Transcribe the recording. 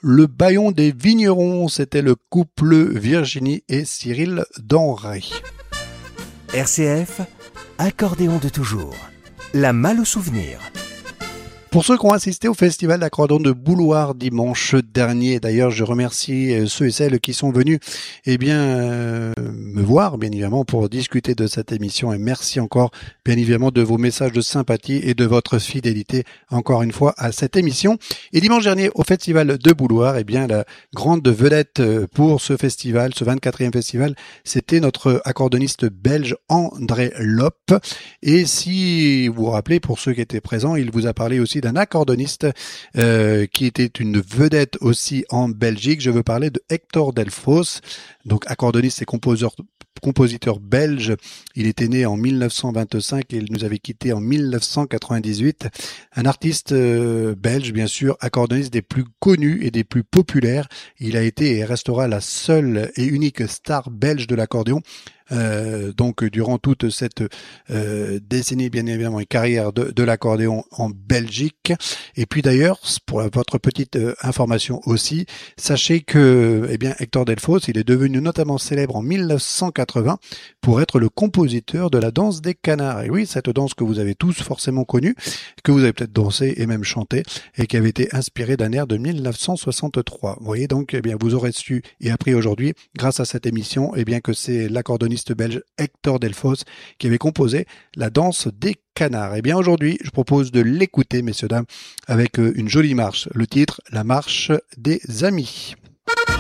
Le Bâillon des Vignerons, c'était le couple Virginie et Cyril Denré. RCF, accordéon de toujours. La malle au souvenir. Pour ceux qui ont assisté au festival d'accordéon de Bouloir dimanche dernier, d'ailleurs je remercie ceux et celles qui sont venus me voir bien évidemment pour discuter de cette émission, et merci encore bien évidemment de vos messages de sympathie et de votre fidélité encore une fois à cette émission. Et dimanche dernier au festival de Bouloir, la grande vedette pour ce festival, ce 24e festival, c'était notre accordéoniste belge André Lopp. Et si vous vous rappelez, pour ceux qui étaient présents, il vous a parlé aussi d'un accordoniste qui était une vedette aussi en Belgique. Je veux parler de Hector Delfosse, donc accordoniste et compositeur belge. Il était né en 1925 et il nous avait quitté en 1998. Un artiste belge, bien sûr, accordoniste des plus connus et des plus populaires. Il a été et restera la seule et unique star belge de l'accordéon. Donc durant toute cette décennie bien évidemment et carrière de l'accordéon en Belgique. Et puis d'ailleurs, pour votre petite information aussi, sachez que Hector Delfosse, il est devenu notamment célèbre en 1980 pour être le compositeur de la danse des canards. Et oui, cette danse que vous avez tous forcément connue, que vous avez peut-être dansé et même chanté, et qui avait été inspirée d'un air de 1963. Vous voyez donc, vous aurez su et appris aujourd'hui, grâce à cette émission, que c'est l'accordoniste belge Hector Delfosse qui avait composé la danse des canards. Aujourd'hui, je propose de l'écouter, messieurs, dames, avec une jolie marche. Le titre, La marche des amis.